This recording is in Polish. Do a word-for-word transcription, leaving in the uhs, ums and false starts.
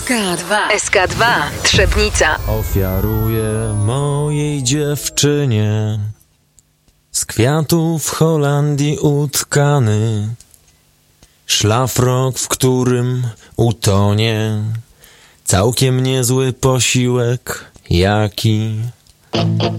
K dwa. S K dwa. Trzebnica. Ofiaruję mojej dziewczynie z kwiatów w Holandii utkany szlafrok, w którym utonie całkiem niezły posiłek, jaki